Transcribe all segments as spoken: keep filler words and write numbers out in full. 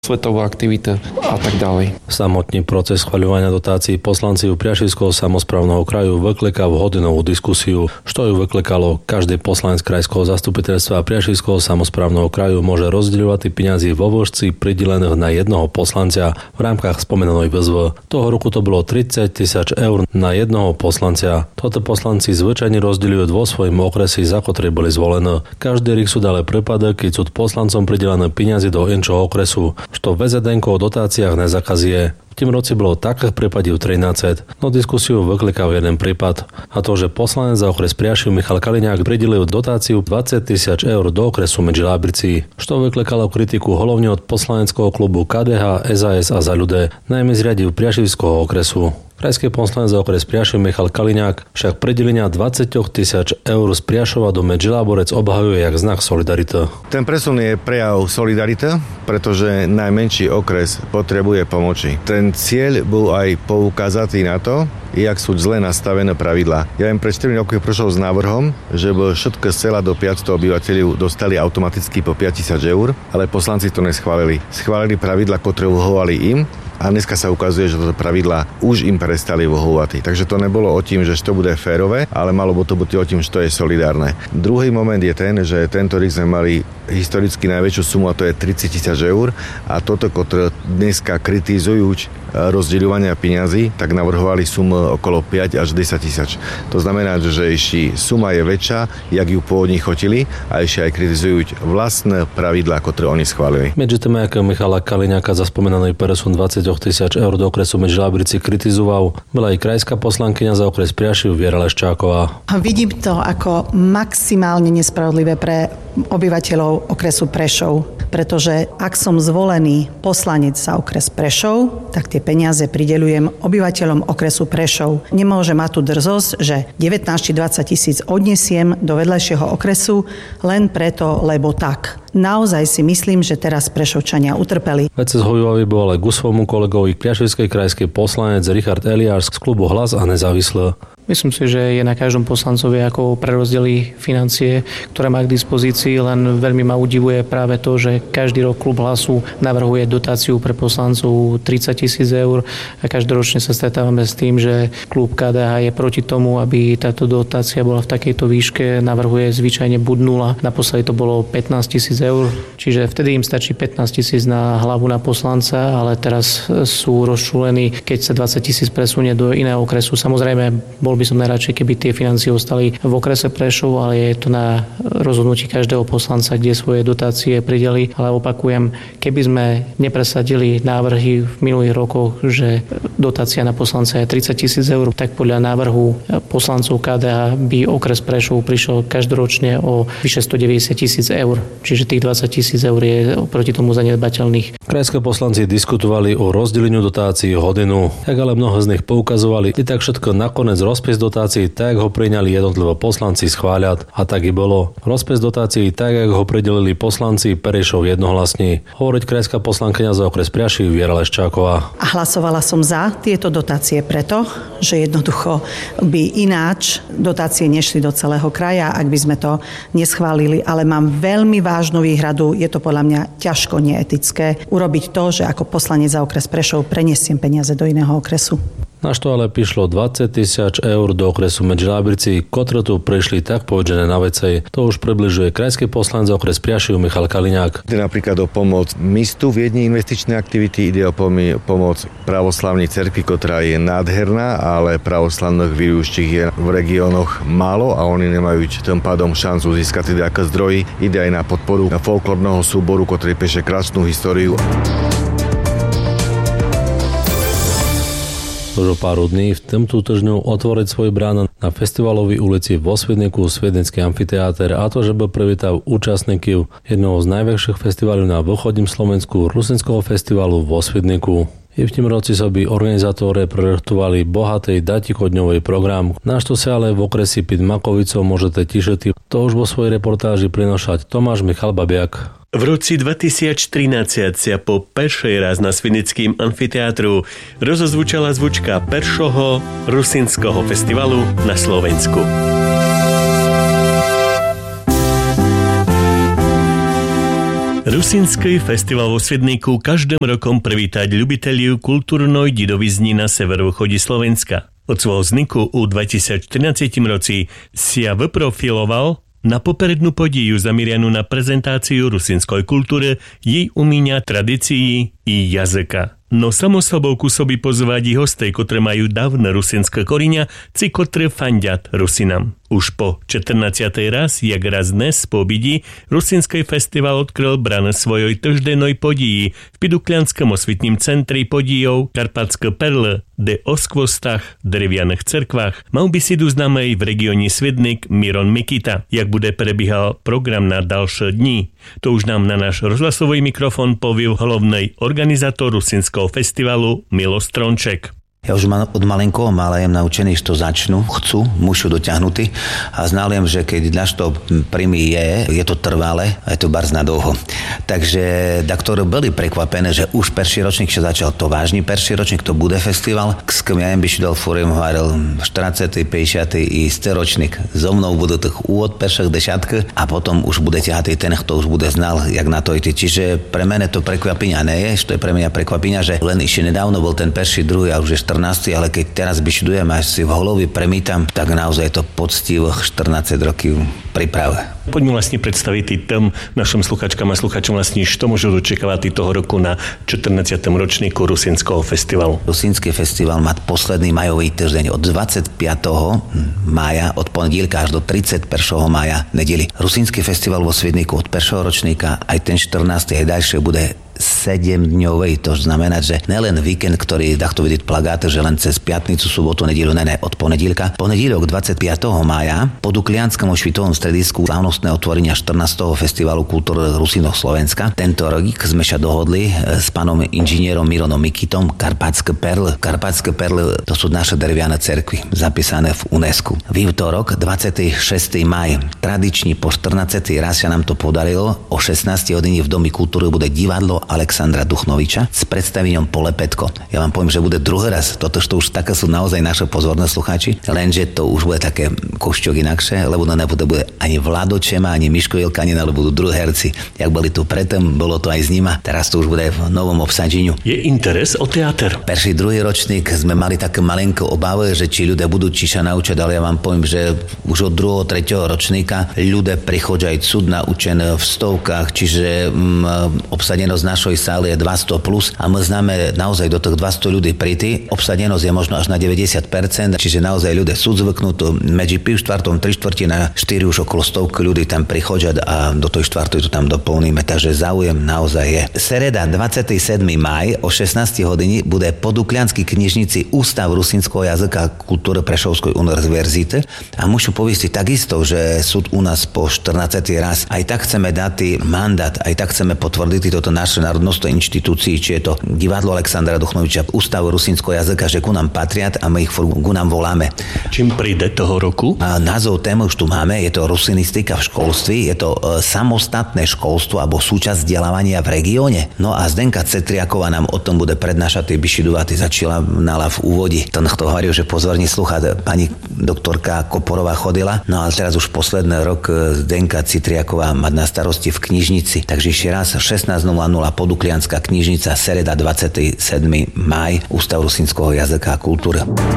svetová aktivita a tak ďalej. Samotný proces schvaľovania dotácií poslanci u Priašivského samosprávneho kraju vyklika v hodinovú diskusiu, čo ju vyklekalo. Každý poslanec krajského zastupiteľstva Priašivského samosprávneho kraju môže rozdeľovať peniazy vo výške pridelených na jednoho poslanca v rámkach spomenanej výzvy. Toho roku to bolo tridsať tisíc eur na jednoho poslanca. Toto poslanci zvyčajne rozdeľujú vo svojom okresi, za ktoré boli zvolené. Každý rok sú dále prípady, keď sú poslancom pridelené peniaze do inčoho okresu, što vé zet en ko o dotáciách nezakazuje. V tým roci bolo takých prípadov trinásť, no diskusiu vyklikal jeden prípad. A to, že poslanec za okres Priašiv Michal Kaliňák pridelil dotáciu dvadsať tisíc eur do okresu medzi Lábrici, čo vyklikalo kritiku hlavne od poslaneckého klubu ká dé há, es a es a Za ľudé, najmä z riadiv Priašivského okresu. Krajský poslanec za okres Priašiv Michal Kaliňák však pridelenia dvadsať tisíc eur z Priašova do Medžiláborec obhajuje jak znak solidarity. Ten presun je prejav solidarity, pretože najmenší okres potrebuje pomoci. Ten cieľ bol aj poukázatý na to, jak sú zle nastavené pravidlá. Ja im pred štyrmi rokmi prišiel s návrhom, že by všetko z cela do päťsto obyvateľov dostali automaticky po päť tisíc eur, ale poslanci to neschválili. Schválili pravidlá, ktoré vyhovovali im, a dneska sa ukazuje, že toto pravidlá už im prestali vyhovovať. Takže to nebolo o tým, že to bude férové, ale malo by to byť o tým, že to je solidárne. Druhý moment je ten, že tento rok sme mali historicky najväčšiu sumu, a to je tridsať tisíc eur, a toto, ktoré dneska kritizujú rozdeľovania peňazí, tak navrhovali sumu okolo päť až desať tisíc. To znamená, že ešte suma je väčšia, jak ju pôvodne chotili, a ešte aj kritizujú vlastné pravidlá, ktoré oni schválili. Medzi tým, ako Michala Kaliňáka za spomenaný presun dvadsať tisíc eur do okresu medzi Lábrici kritizoval, bola aj krajská poslankyňa za okres Priašiv Viera Leščáková. Vidím to ako maximálne nespravodlivé pre obyvateľov okresu Prešov, pretože ak som zvolený poslanec za okres Prešov, tak tie peniaze prideľujem obyvateľom okresu Prešov. Nemôže mať tu drzosť, že devätnásť či dvadsať tisíc odnesiem do vedľajšieho okresu len preto, lebo tak. Naozaj si myslím, že teraz Prešovčania utrpeli. Vece zhovivaví bol ale ku svojmu kolegovi Priašivskej krajskej poslanec Richard Eliáš z klubu Hlas a nezávislé. Myslím si, že je na každom poslancovi, ako prerozdelí financie, ktoré má k dispozícii, len veľmi ma udivuje práve to, že každý rok klub Hlasu navrhuje dotáciu pre poslancov tridsať tisíc eur a každoročne sa stretávame s tým, že klub ká dé há je proti tomu, aby táto dotácia bola v takejto výške, navrhuje zvyčajne buď nula, naposledy to bolo pätnásť tisíc eur, čiže vtedy im stačí pätnásť tisíc na hlavu na poslanca, ale teraz sú rozčúlení, keď sa dvadsať tisíc presunie do iného okresu. Samozrejme, bol by som najradšej, keby tie financie ostali v okrese Prešov, ale je to na rozhodnutí každého poslanca, kde svoje dotácie prideli. Ale opakujem, keby sme nepresadili návrhy v minulých rokoch, že dotácia na poslanca je tridsať tisíc eur, tak podľa návrhu poslancov ká dé há by okres Prešov prišiel každoročne o vyše stodeväťdesiat tisíc eur. Čiže tých dvadsať tisíc eur je proti tomu zanedbateľných. Krajské poslanci diskutovali o rozdeleniu dotácií hodinu, tak ale mnoho z nich poukazovali, i tak všetko nakoniec rozpis dotácií, tak ho priňali jednotlivo poslanci schváľať, a tak i bolo. Rozpis dotácií, tak ako ho pridelili poslanci, Prešov jednohlasne. Hovoriť krajská poslankyňa za okres Priašiv Viera Leščáková. A hlasovala som za tieto dotácie preto, že jednoducho by ináč dotácie nešli do celého kraja, ak by sme to neschválili, ale mám veľmi vážnu výhradu, je to podľa mňa ťažko neetické urobiť to, že ako poslanec za okres Prešov prenesiem peniaze do iného okresu. Na što ale prišlo dvadsať tisíc eur do okresu medzi Lábrici, ktoré tu prišli tak povedžené na vecej. To už približuje krajský poslanec za okres Priašiv Michal Kaliňák. Ide napríklad o pomoc mistu v jednej investičnej aktivity, ide o pom- pomoc pravoslavnej cerkvi, ktorá je nádherná, ale pravoslavných využitých je v regiónoch málo a oni nemajú tým pádom šancu získať nejaké zdroji. Ide aj na podporu folklórneho súboru, ktorý píše krásnu históriu. Už o pár dní v tomto týždňu otvoriť svoj brán na festivalovej ulici vo Sviedniku Sviednický amfiteáter, a to, že by privítal účastníkov jednoho z najväčších festivalov na východním Slovensku, Rusinského festivalu vo Sviedniku. I v tým roci sa by organizátori projektovali bohatý datikodňový program, na čo sa ale v okresi Pid Makovicou môžete tišeť. To už vo svojej reportáži prinašať Tomáš Michal Babiak. V roci dvetisíctrinásť sa po peršej raz na Sviednickým amfiteátru rozozvučala zvučka peršoho Rusinského festivalu na Slovensku. Rusinský festival vo Svidníku každým rokom privítať ľubiteľiu kultúrnej didovizni na severovýchode Slovenska. Od svojho vzniku u dvetisícštrnásť roci sa vyprofiloval na poprednú podiju zamerianú na prezentáciu rusinskej kultúry, jej umenia, tradícií i jazyka. No samo sobou ku sobi pozvať hostej, ktoré majú dávne rusinské korenia, ci ktoré fandiat Rusinam. Už po čtrnáctej raz, jak raz dnes po obidi, Rusinský festival odkryl bran svojej týždennej podiji v Piduklianskom osvitním centri podijov Karpatské perly, de o skvostách, drevianych cerkvách, mal bisidu známej v regióne Svidník Miron Mikita. Jak bude prebiehal program na ďalšie dni, to už nám na náš rozhlasový mikrofon povil hlavný organizátor Rusinského festivalu Milo Stronček. Ja už od malinkého malajem naučený, že to začnú, chcú, mušu dotiahnutí a znaliem, že keď náš to príjmy je, je to trvalé a je to barz na dlho. Takže daktory boli prekvapené, že už perší ročník sa začal to vážny perší ročník, to bude festival. S kým ja im by šidal fúrim hovoril štrnácty, päťdesiaty i stý ročník. So mnou budú tých úvod perších desiatky a potom už bude ťahatý ten, kto už bude znal, jak na to ide. Čiže pre mene to prekvapenia nie je, to je pre mňa prekvapenia, že len ešte nedávno bol ten perší, druhý a už je štrnásty, ale keď teraz bišudujem a si v holovi premietam, tak naozaj to poctivo štrnásť rokov príprave. Poďme vlastne predstaviť tým našim sluchačkám a sluchačom vlastne, čo môžu očakávať toho roku na čtrnáctom ročníku Rusinského festivalu. Rusinský festival má posledný majový týždeň od dvadsiateho piateho mája, od ponedielka až do tridsiateho prvého mája nedeli. Rusinský festival vo Svidníku od prvého ročníka aj ten štrnásty aj ďalšie bude sedemdňovej, to znamená, že nelen víkend, ktorý dachto vidieť plagáte, že len cez piatnicu, sobotu, nedelu, ne, ne, od ponedielka. Ponedielok dvadsiateho piateho mája po Duklianskom ošvitovom stredisku slávnostné otvorenia štrnásteho festivalu kultúry Rusinov Slovenska. Tento rok sme sa dohodli s pánom inžinierom Mironom Mikitom Karpatské perly. Karpatské perly to sú naše dreviane cerkvy, zapísané v UNESCO. Vývtorok dvadsiateho šiesteho mája, tradične po štrnáctej raz sa nám to podarilo, o šestnástej hodine v Domi kultúry bude divadlo Alexandra Duchnoviča s predstavením Polepetko. Ja vám poviem, že bude druhý raz. Toto to už také sú naozaj naše pozorné slucháči, lenže to už bude také košťok inakšie, lebo to nebude bude ani Vlado Čema, ani Miško Ilkanin, ale budú druhí herci. Jak boli tu predtým, bolo to aj s nima. Teraz to už bude v novom obsadeniu. Je interes o teáter? Perší druhý ročník sme mali také malinké obavy, že či ľudia budú či sa naučiť, ale ja vám poviem, že už od druhého, tretieho ročníka ľudia prichodžajú cud naučené v stovkách, čiže mm, obsadenosť našej sály je dvesto plus a my známe naozaj do tých dvesto ľudí príty. Obsadenosť je možno až na deväťdesiat percent, čiže naozaj ľudia sú zvyknutí. Medzi pів štvrtom, tri štvrti na štyri už okolo stovky ľudí tam prichodia a do tej štvrtej to tam doplníme, takže záujem naozaj je. Sereda dvadsiateho siedmeho mája o šestnástej hodine bude po Duklianskej knižnici Ústav rusinského jazyka a kultúry Prešovskej univerzity a môžu povieť takisto, že sú u nás po štrnáctej raz. Aj tak chceme dať mandát, aj tak chceme potvrdiť toto naše národnostné inštitúcii, či je to divadlo Alexandra Duchnoviča, Ústav rusinského jazyka, že ku nám patriat a my ich ku nám voláme. Čím príde toho roku? A názov témy už tu máme, je to rusinistika v školství, je to e, samostatné školstvo alebo súčasť vzdelávania v regióne. No a Zdenka Cetriaková nám o tom bude prednášať, Bišidová, začala nala v úvodi. Ten, kto hovoril, že pozorne slúcha, pani doktorka Koporová chodila, no ale teraz už posledný rok Zdenka Cetriaková má na starosti v knižnici. Takže ešte raz šestnásť nula nula Poduklianská knižnica, sereda dvadsiateho siedmeho mája, Ústav rusinského jazyka a kultúry.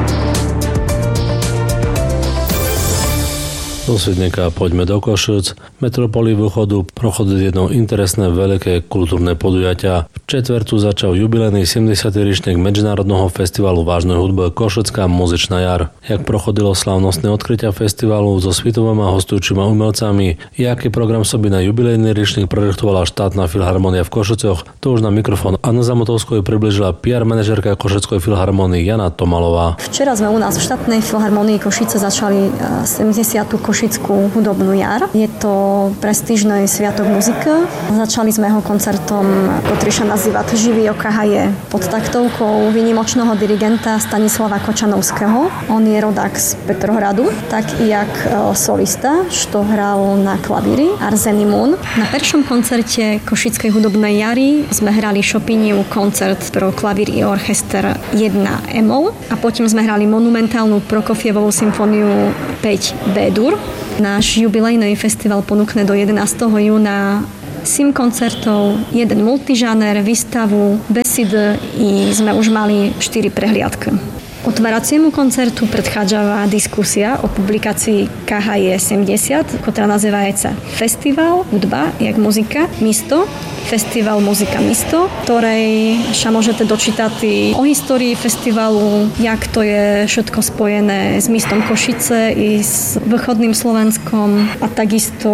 Do Svidníka poďme do Košic. Metropolii východu prochodí jedno interesné veľké kultúrne podujatia. V četvrtu začal jubilejný sedemdesiaty ročník Medzinárodného festivalu vážnej hudby Košická muzičná jar. Jak prochodilo slávnostné odkrytia festivalu so svitovými a hostujúcimi umelcami, jaký program sobi na jubilejný ročník projektovala štátna filharmonia v Košicoch, to už na mikrofón Anna Zamotovskoj približila pé er manažérka Košickej filharmonie Jana Tomalová. Včera sme u nás v štátnej filharmonii Košice začali sedemdesiatu Košickú hudobnú jar. Je to prestížny sviatok muziky. Začali sme ho koncertom, ktorý sa nazýva Živý okahaje pod taktovkou výnimočného dirigenta Stanislava Kočanovského. On je rodák z Petrohradu, tak i jak solista, što hral na klavíri Arseny Moon. Na prvšom koncerte Košickej hudobnej jary sme hrali Chopiniu koncert pro klavír i orchester jedna emol a potom sme hrali monumentálnu Prokofievovú symfóniu päť bé dur. Náš jubilejný festival ponúkne do jedenásteho júna sim koncertov, jeden multižáner, výstavu, besedy i sme už mali štyri prehliadky. Otváraciemu koncertu predchádzala diskusia o publikácii ká há jé sedemdesiat, ktorá nazývajeca Festival hudba jak muzika, misto, Festival muzika misto, ktorej sa môžete dočítať o histórii festivalu, jak to je všetko spojené s mistom Košice i s východným Slovenskom a takisto,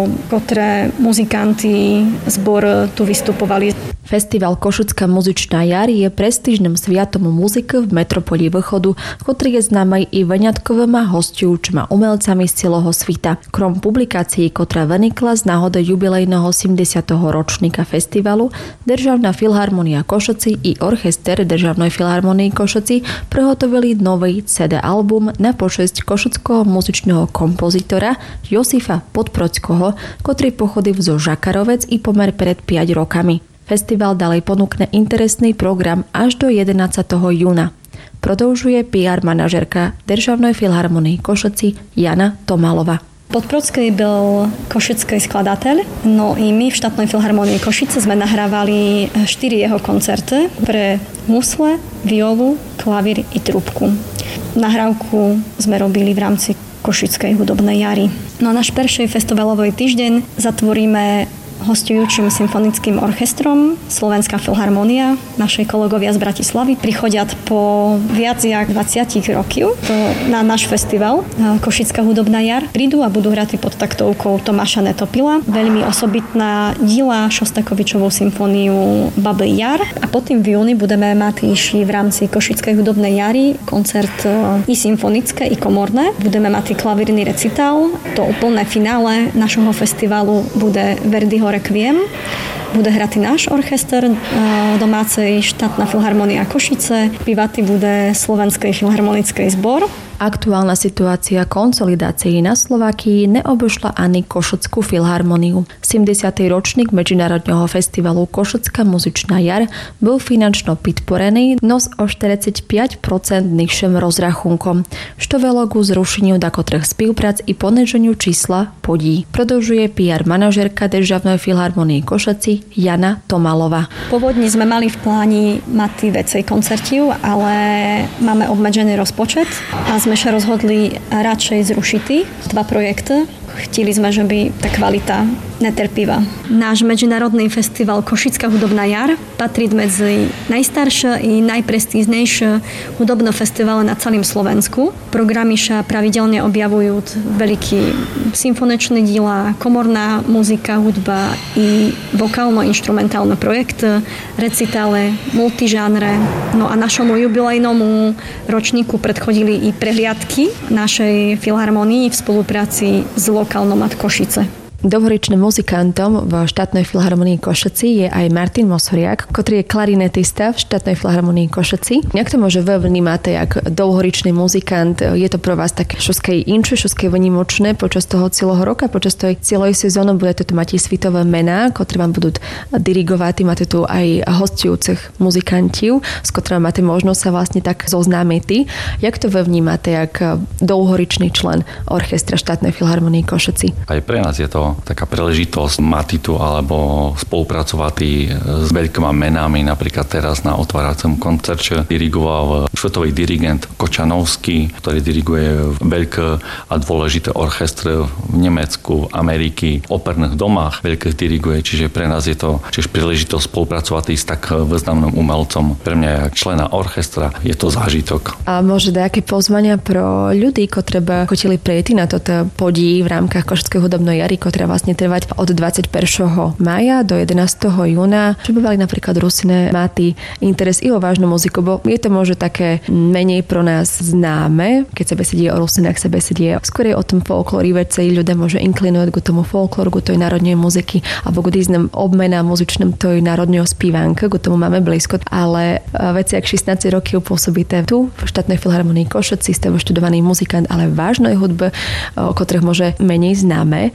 ktoré muzikanti zbor tu vystupovali. Festival Košická muzičná jar je prestížnym sviatom muziky v metropoli Východu, ktorý je známy i vyňatkovými hosťujúčima umelcami z celého sveta. Krom publikácií, ktorá vynikla z náhody jubilejného sedemdesiateho ročníka festivalu, Državná filharmonia Košice i orchester Državnej filharmonie Košice prehotovili nový cé dé album na počesť košického muzičného kompozitora Josifa Podprockého, ktorý pochodil zo Žakarovec i pomer pred päť rokami. Festival ďalej ponúkne interesný program až do jedenásteho júna. Prodĺžuje pé er manažerka Državnej filharmonie Košice Jana Tomalova. Podprocký byl košický skladateľ, no i my v štátnej filharmonii Košice sme nahrávali štyri jeho koncerty pre husle, violu, klavír i trúbku. Nahrávku sme robili v rámci Košickej hudobnej jary. No a náš prvý festivalový týždeň zatvoríme hosťujúčim symfonickým orchestrom Slovenská filharmonia. Naši kolegovia z Bratislavy prichodia po viac jak dvadsať rokov na náš festival Košická hudobná jar. Prídu a budú hrať pod taktovkou Tomáša Netopila. Veľmi osobitná díla Šostakovičovú symfóniu Babý jar. A potom v júni budeme mať v rámci Košickej hudobnej jary koncert i symfonické, i komorné. Budeme mať klavírny recitál. To úplné finále našho festivalu bude Verdiho Requiem. Bude hrať náš orchester domácej štátna filharmonia Košice. Pívať bude Slovenský filharmonický zbor. Aktuálna situácia konsolidácií na Slovákii neobyšla ani Košickú filharmoniu. sedemdesiaty ročník Medzinárodného festivalu Košická muzičná jar bol finančno podporený, no s o štyridsaťpäť percent nižším rozrachunkom, što velo ku zrušeniu dakotrých spoluprác i poneženiu čísla podí. Prodĺžuje pé er manažerka Državnej filharmonie Košice Jana Tomalova. Pôvodne sme mali v pláni mať viacej koncertov, ale máme obmedzený rozpočet a sme sa rozhodli radšej zrušiť dva projekty. Chteli sme, že by tá kvalita netrpíva. Náš medzinárodný festival Košická hudobná jar patrí medzi najstaršie i najprestíznejšie hudobné festivaly na celém Slovensku. Programy sa pravidelne objavujú veľký symfonečné díla, komorná muzika, hudba i vokálno-instrumentálne projekty, recitále, multižánre. No a našomu jubilejnomu ročníku predchodili i prehliadky našej filharmonii v spolupráci s lokálnom Mat Košice. Dlhoročným muzikantom v štátnej filharmonii Košici je aj Martin Mosoriak, ktorý je klarinetista v štátnej filharmonii Košici. Jak to môže vy vnímate, jak dlhoročný muzikant? Je to pre vás také šoskej inče, šoskej vynimočné počas toho celého roka, počas tej celej sezóny budete tu mať svitové mená, ktoré vám budú dirigovať, máte tu aj hostujúcich muzikantov, s ktorými máte možnosť sa vlastne tak zoznámiť. Jak to vy vnímate, jak dlhoročný člen orchestra štátnej filharmonii Košici? Aj pre nás je to taká príležitosť mať tu alebo spolupracovať s veľkými menami. Napríklad teraz na otváracom koncerte dirigoval svetový dirigent Kočanovský, ktorý diriguje veľké a dôležité orchestre v Nemecku, Ameriky, operných domách veľkých diriguje, čiže pre nás je to tiež príležitosť spolupracovať s tak významným umelcom. Pre mňa ako člena orchestra je to zážitok. A môže nejaké pozvania pro ľudí, ktorí by chceli prejsť na toto podí v rámkach Košickej hudobnej jary, ktorá vlastne trvať od dvadsiateho prvého mája do jedenásteho júna, čo by mali napríklad Rusine máti interes i o vážnu muziku, bo je to môže také menej pro nás známe, keď sa besedie o Rusinách, sa besedie skôr o tom folklóri, veď ľudia môže inklinovať k tomu folklóru, k tej národnej muziky alebo k rýznym obmenám muzičným tej národného spívánka, k tomu máme blízko, ale veci ak šestnásť rokov pôsobíte tu v štátnej filharmonii Košice, ste študovaný muzikant, ale vážnej hudbe, o ktorých môže menej známe. Čom by mal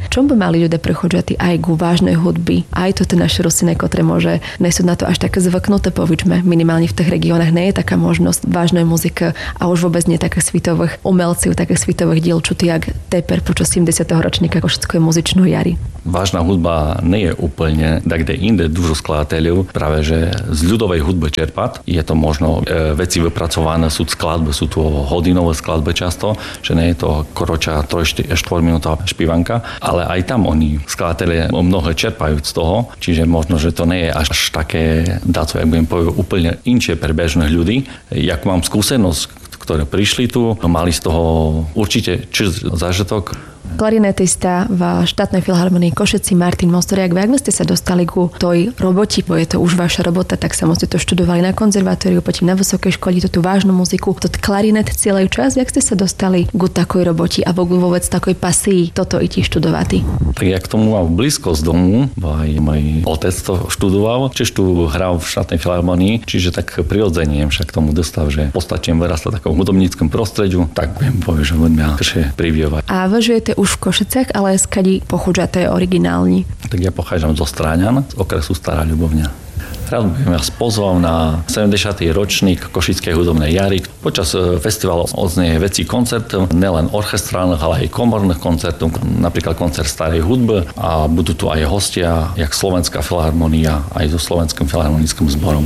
mali ľudia prechodžati aj ku vážnej hudby. Aj toto naše Rusine, ktoré môže nesú na to až také zvyknuté, povičme, minimálne v tých regiónach nie je taká možnosť vážnej muziky a už vôbec nie také svitových umelcov, také svitových diel čutí, jak teper počas sedemdesiateho ročníka Košickej muzičnej jary. Vážna hudba nie je úplne tak, kde inde dużo skladateľov práve že z ľudovej hudby čerpať. Je to možno e, veci vypracované, sú skladby, sú to hodinové skladby často, že nie je to koroča tri štyri minúta špívanka, ale aj tam oni skladatelia mnohé čerpajú z toho, čiže možno, že to nie je až také, dá to, jak budem povedať, úplne inšie pre bežných ľudí. Jak mám skúsenosť, ktoré prišli tu, mali z toho určite čist zážitok. Klarinetista v štátnej filharmonii Košici Martin Mostoriak. Ak ste sa dostali ku tej roboti, bo je to už vaša robota, tak sa ste to študovali na konzervatóriu, potom na vysokej škole, tú vážnu muziku, to klarinet celý čas. Jak ste sa dostali ku takoj roboti a vôbec takoj pasii toto idти študovať? Tak ja k tomu mám blízko z domu, aj môj otec to študoval, čiže tu hral v štátnej filharmonii, čiže tak prirodzene však k tomu dostal, že postačím vyrastať v takom hudobníckom prostrediu, tak viem povedať, že budem ja kršie privievať. A vy žijete už v Košicech, ale skadi pochádžate originálni? Tak ja pochádzam zo Stráňan, z okresu Stará Ľubovňa. Rád by som vás pozval na sedemdesiaty ročník Košickej hudobnej jary. Počas festivalu odznie veci koncertov, nielen orchestrálnych, ale aj komorných koncertov, napríklad koncert starej hudby a budú tu aj hostia, jak Slovenská filharmonia, aj so Slovenským filharmonickým zborom.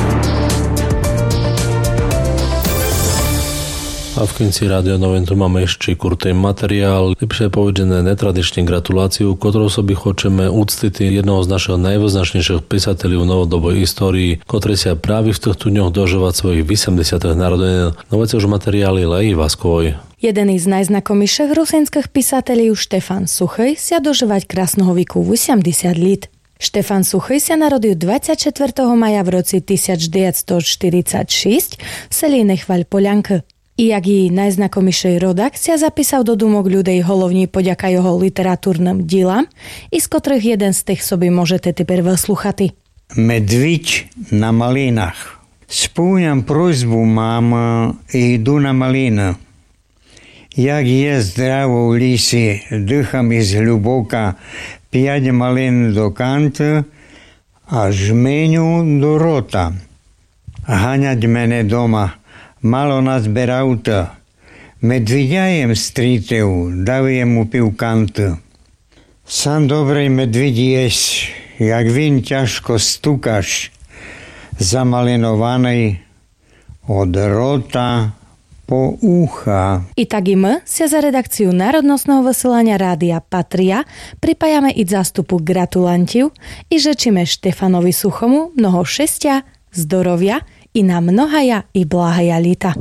A v konci Rádia Novin tu máme ešte krutý materiál, lepšie povedané netradičnú gratuláciu, ktorou sobi chceme úctiť jednoho z našich najvýznačnejších písateľov novodobej histórii, ktorý sa práve v týchto dňoch dožívať svojich osemdesiatych narodenín. Novice už materiály Leji Vaskovoj. Jeden z najznakomišších rusinských písateľov Štefan Suchý sa dožívať krásneho veku osemdesiat let. Štefan Suchý sa narodil dvadsiateho štvrtého maja v roci tisícdeväťstoštyridsaťšesť v Selínej Chvaľ Polianky. I jak jej najznakomišej rodak sa zapísal do dumok ľudej holovní poďaka jeho literatúrnym dílam, i z ktorých jeden z tých soby môžete teper vyslúchať. Medvič na malinách. Spúňam prozbu mám i idu na malina. Jak je zdravo v lisi, dýcham iz hľuboka, piať malin do kanty a žmeňu do rota. Haňať mene doma. Malo nazbera auta. Medviďajem stritev, davujem mu pivkanty. Sam dobrej medvidí jesť, jak vin ťažko stukaš, zamalinovanej od rota po ucha. I tak i my sa za redakciu Národnostného vysielania Rádia Patria pripájame i zástupu gratulantiv i žečíme Štefanovi Suchomu mnoho šťastia, zdorovia i na mnohaja i bláhaja lita.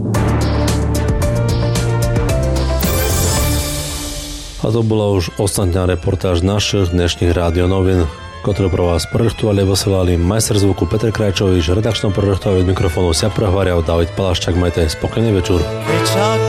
A to bola už ostatná reportáž našich dnešných Rádio Novín, ktoré pro vás projektovali a vysielali majster zvuku Petr Krajčovič, redakčnom projektovi od mikrofónu sa prehvárial David Palaščák. Majte spokojný večer.